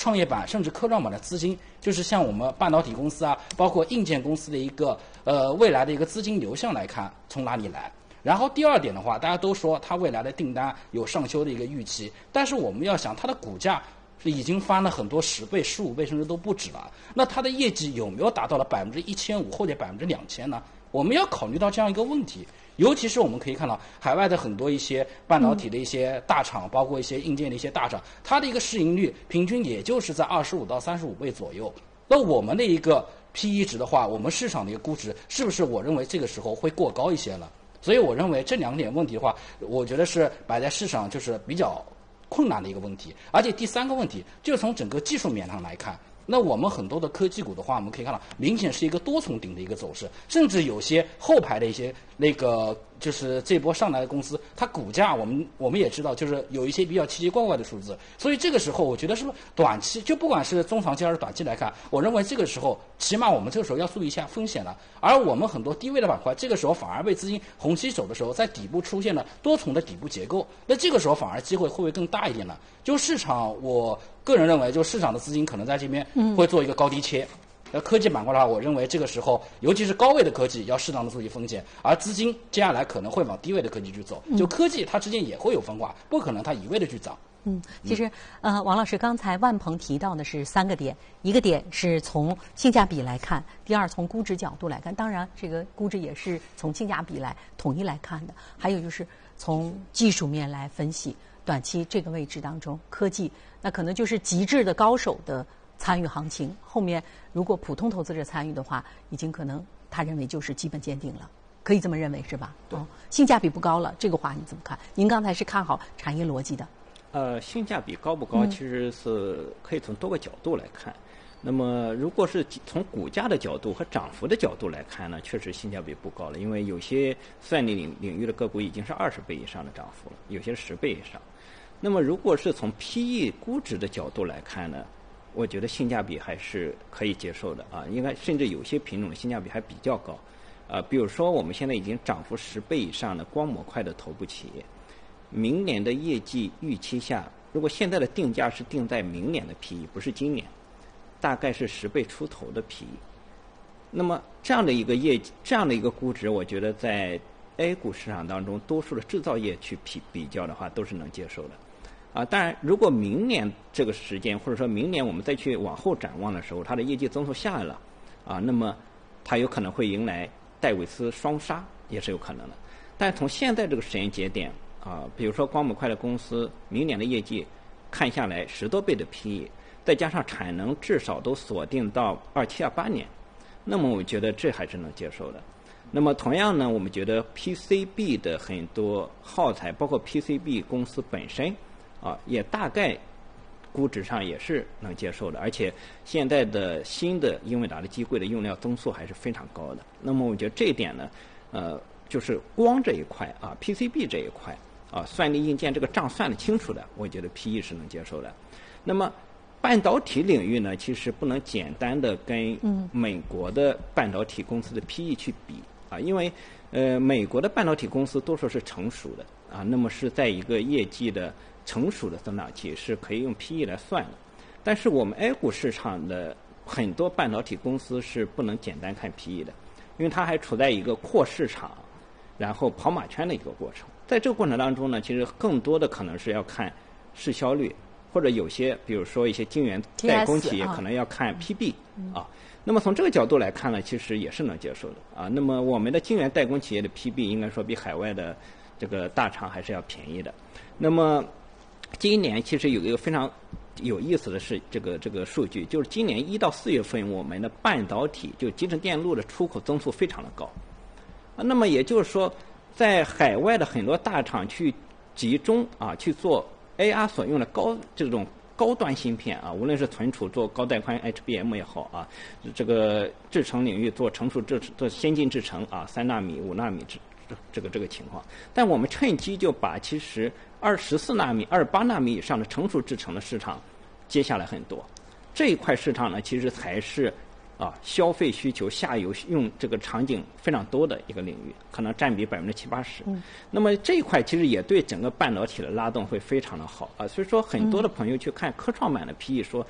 创业板甚至科创板的资金，就是像我们半导体公司啊，包括硬件公司的一个未来的一个资金流向来看，从哪里来？然后第二点的话，大家都说它未来的订单有上修的一个预期，但是我们要想它的股价是已经翻了很多10倍、15倍，甚至都不止了。那它的业绩有没有达到了1500%或者2000%呢？我们要考虑到这样一个问题。尤其是我们可以看到海外的很多一些半导体的一些大厂，包括一些硬件的一些大厂，它的一个市盈率平均也就是在25到35倍左右。那我们的一个 PE 值的话，我们市场的一个估值是不是我认为这个时候会过高一些了？所以我认为这2点问题的话，我觉得是摆在市场就是比较困难的一个问题。而且第3个问题就是从整个技术面上来看，那我们很多的科技股的话，我们可以看到明显是一个多重顶的一个走势，甚至有些后排的一些那个就是这波上来的公司，它股价我们也知道，就是有一些比较奇奇怪怪的数字。所以这个时候，我觉得是不是短期就不管是中长期还是短期来看，我认为这个时候起码我们这个时候要注意一下风险了。而我们很多低位的板块，这个时候反而被资金红旗手的时候，在底部出现了多重的底部结构，那这个时候反而机会会不会更大一点呢？就市场，我个人认为，就市场的资金可能在这边会做一个高低切。科技板块的话，我认为这个时候，尤其是高位的科技，要适当的注意风险，而资金接下来可能会往低位的科技去走。就科技它之间也会有分化，不可能它一味的去涨。 其实王老师刚才万鹏提到的是3个点，一个点是从性价比来看，第二从估值角度来看，当然这个估值也是从性价比来统一来看的，还有就是从技术面来分析，短期这个位置当中，科技那可能就是极致的高手的参与行情，后面如果普通投资者参与的话，已经可能他认为就是基本见顶了，可以这么认为是吧？ 对， 性价比不高了，这个话你怎么看？您刚才是看好产业逻辑的。 性价比高不高，其实是可以从多个角度来看。那么，如果是从股价的角度和涨幅的角度来看呢，确实性价比不高了，因为有些算力领域的个股已经是20倍以上的涨幅了，有些是10倍以上。那么，如果是从 PE 估值的角度来看呢，我觉得性价比还是可以接受的啊，应该甚至有些品种的性价比还比较高。比如说我们现在已经涨幅10倍以上的光模块的头部企业。明年的业绩预期下，如果现在的定价是定在明年的 PE， 不是今年，大概是10倍出头的 PE。那么这样的一个业绩，这样的一个估值，我觉得在 A 股市场当中，多数的制造业去比较的话，都是能接受的。当然，如果明年这个时间，或者说明年我们再去往后展望的时候，它的业绩增速下来了，那么它有可能会迎来戴维斯双杀，也是有可能的。但从现在这个时间节点，比如说光模块的公司明年的业绩看下来10多倍的 PE， 再加上产能至少都锁定到27、28年，那么我觉得这还是能接受的。那么同样呢，我们觉得 PCB 的很多耗材，包括 PCB 公司本身也大概估值上也是能接受的，而且现在的新的英伟达的机柜的用料增速还是非常高的。那么我觉得这一点呢，就是光这一块PCB 这一块算力硬件这个账算得清楚的，我觉得 PE 是能接受的。那么半导体领域呢，其实不能简单的跟美国的半导体公司的 PE 去比因为美国的半导体公司多数是成熟的那么是在一个业绩的成熟的增长期，是可以用 PE 来算的。但是我们 A 股市场的很多半导体公司是不能简单看 PE 的，因为它还处在一个扩市场然后跑马圈的一个过程。在这个过程当中呢，其实更多的可能是要看市销率，或者有些比如说一些晶圆代工企业可能要看 PB 那么从这个角度来看呢，其实也是能接受的那么我们的晶圆代工企业的 PB 应该说比海外的这个大厂还是要便宜的。那么今年其实有一个非常有意思的是这个数据，就是今年1到4月份我们的半导体就集成电路的出口增速非常的高那么也就是说，在海外的很多大厂去集中去做 AR 所用的这种高端芯片无论是存储做高带宽 HBM 也好这个制程领域做成熟做先进制程3纳米、5纳米这个情况。但我们趁机就把其实14纳米、28纳米以上的成熟制程的市场接下来很多。这一块市场呢，其实才是消费需求下游用这个场景非常多的一个领域，可能占比70%、80%。那么这一块其实也对整个半导体的拉动会非常的好所以说很多的朋友去看科创板的 PE 说